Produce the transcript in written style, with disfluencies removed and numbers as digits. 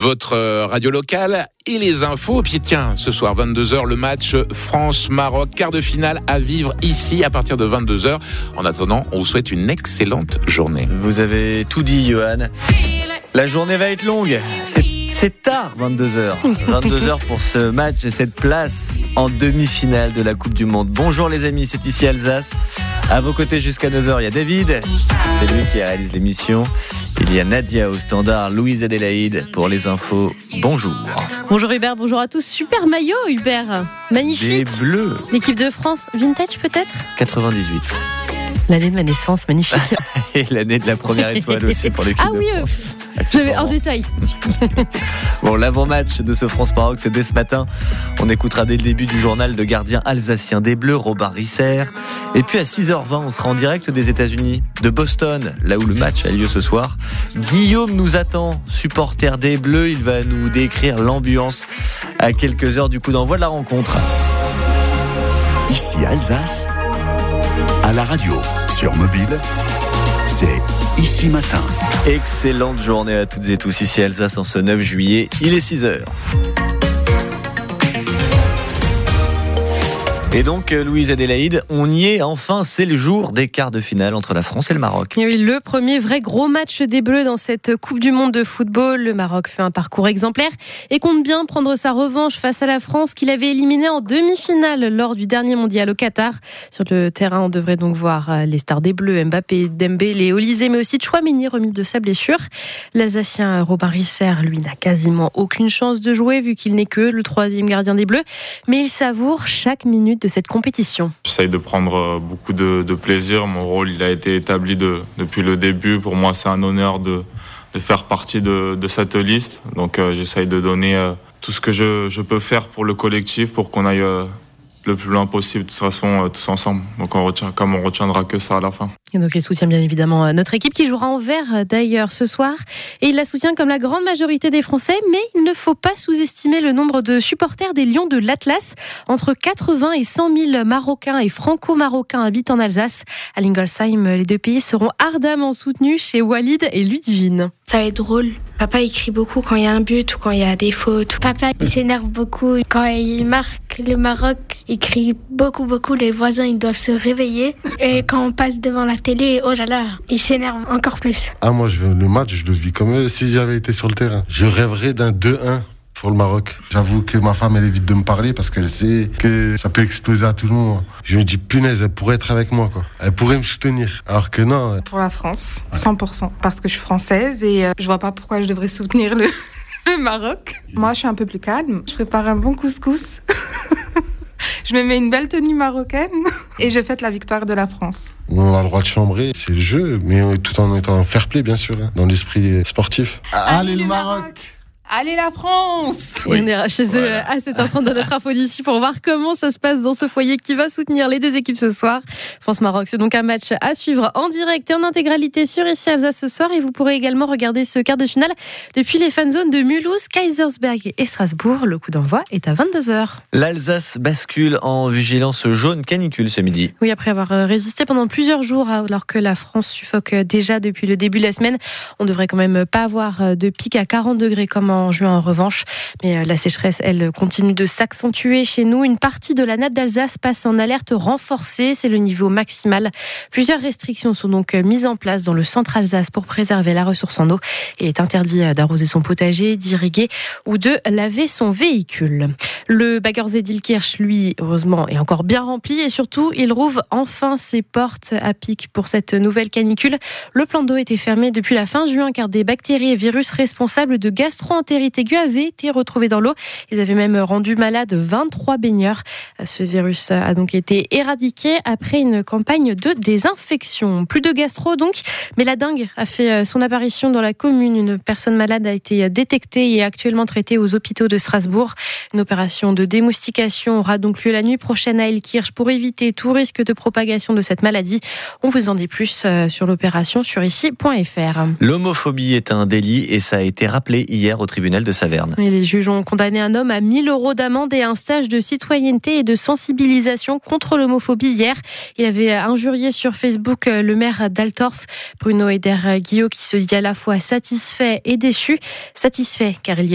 votre radio locale et les infos. Puis tiens, ce soir 22h, le match France-Maroc, quart de finale à vivre ici à partir de 22h. En attendant, on vous souhaite une excellente journée. Vous avez tout dit, Johan. La journée va être longue. C'est tard, 22h. 22h pour ce match et cette place en demi-finale de la Coupe du Monde. Bonjour les amis, c'est ici Alsace. À vos côtés jusqu'à 9h, il y a David. C'est lui qui réalise l'émission. Il y a Nadia au standard, Louise Adélaïde pour les infos. Bonjour. Bonjour Hubert, bonjour à tous. Super maillot Hubert. Magnifique. Des bleus. L'équipe de France, vintage peut-être ? 98. L'année de ma naissance, magnifique. Et l'année de la première étoile aussi pour l'équipe de France. J'avais un détail. Bon, l'avant-match de ce France-Maroc, c'est dès ce matin. On écoutera dès le début du journal le gardien alsacien des Bleus, Robin Risser. Et puis à 6h20, on sera en direct des États-Unis, de Boston, là où le match a lieu ce soir. Guillaume nous attend, supporter des Bleus. Il va nous décrire l'ambiance à quelques heures du coup d'envoi de la rencontre. Ici Alsace, à la radio, sur mobile, c'est Ici Matin. Excellente journée à toutes et tous ici à Alsace en ce 9 juillet, il est 6h. Et donc, Louise Adélaïde, on y est enfin, c'est le jour des quarts de finale entre la France et le Maroc. Et oui, le premier vrai gros match des Bleus dans cette Coupe du Monde de football. Le Maroc fait un parcours exemplaire et compte bien prendre sa revanche face à la France qu'il avait éliminée en demi-finale lors du dernier mondial au Qatar. Sur le terrain, on devrait donc voir les stars des Bleus, Mbappé, Dembélé, Olysée, mais aussi Tchouaméni remis de sa blessure. L'Alsacien Robin Risser, lui, n'a quasiment aucune chance de jouer vu qu'il n'est que le troisième gardien des Bleus. Mais il savoure chaque minute de cette compétition. J'essaye de prendre beaucoup de plaisir. Mon rôle, il a été établi depuis le début. Pour moi, c'est un honneur de faire partie de cette liste. Donc, j'essaye de donner tout ce que je peux faire pour le collectif, pour qu'on aille le plus loin possible, de toute façon, tous ensemble. Donc, on retiendra que ça à la fin. Et donc, il soutient bien évidemment notre équipe qui jouera en vert d'ailleurs ce soir. Et il la soutient comme la grande majorité des Français. Mais il ne faut pas sous-estimer le nombre de supporters des Lions de l'Atlas. Entre 80 et 100 000 Marocains et Franco-Marocains habitent en Alsace. À Lingolsheim, les deux pays seront ardemment soutenus chez Walid et Ludivine. Ça va être drôle. Papa il crie beaucoup quand il y a un but ou quand il y a des fautes. Papa il s'énerve beaucoup. Quand il marque le Maroc, il crie beaucoup. Les voisins ils doivent se réveiller. Et quand on passe devant la télé, oh là là, il s'énerve encore plus. Moi le match, je le vis comme si j'avais été sur le terrain. Je rêverais d'un 2-1 pour le Maroc. J'avoue que ma femme elle évite de me parler parce qu'elle sait que ça peut exploser à tout le monde. Je me dis punaise, elle pourrait être avec moi quoi. Elle pourrait me soutenir. Alors que non. Pour la France, 100%, parce que je suis française et je vois pas pourquoi je devrais soutenir le Maroc. Moi, je suis un peu plus calme. Je prépare un bon couscous. Je me mets une belle tenue marocaine et je fête la victoire de la France. On a le droit de chambrer, c'est le jeu, mais tout en étant fair play bien sûr, dans l'esprit sportif. Allez le Maroc! Allez la France! Et on ira chez eux à cette heure de notre info d'ici pour voir comment ça se passe dans ce foyer qui va soutenir les deux équipes ce soir. France-Maroc, c'est donc un match à suivre en direct et en intégralité sur ici Alsace ce soir. Et vous pourrez également regarder ce quart de finale depuis les fan zones de Mulhouse, Kaisersberg et Strasbourg. Le coup d'envoi est à 22h. L'Alsace bascule en vigilance jaune canicule ce midi. Oui, après avoir résisté pendant plusieurs jours alors que la France suffoque déjà depuis le début de la semaine, on devrait quand même pas avoir de pic à 40 degrés comme en juin en revanche. Mais la sécheresse, elle, continue de s'accentuer chez nous. Une partie de la nappe d'Alsace passe en alerte renforcée. C'est le niveau maximal. Plusieurs restrictions sont donc mises en place dans le centre Alsace pour préserver la ressource en eau. Il est interdit d'arroser son potager, d'irriguer ou de laver son véhicule. Le Baggersee-Dielkirch, lui, heureusement, est encore bien rempli et surtout, il rouvre enfin ses portes à pic pour cette nouvelle canicule. Le plan d'eau était fermé depuis la fin juin car des bactéries et virus responsables de gastro-entérite aiguë avaient été retrouvés dans l'eau. Ils avaient même rendu malades 23 baigneurs. Ce virus a donc été éradiqué après une campagne de désinfection. Plus de gastro donc, mais la dengue a fait son apparition dans la commune. Une personne malade a été détectée et est actuellement traitée aux hôpitaux de Strasbourg. Une opération de démoustication aura donc lieu la nuit prochaine à Elkirch pour éviter tout risque de propagation de cette maladie. On vous en dit plus sur l'opération sur ici.fr. L'homophobie est un délit et ça a été rappelé hier au tribunal de Saverne. Et les juges ont condamné un homme à 1 000 € d'amende et un stage de citoyenneté et de sensibilisation contre l'homophobie hier. Il avait injurié sur Facebook le maire d'Altorf, Bruno Eder Guillot, qui se dit à la fois satisfait et déçu. Satisfait car il y a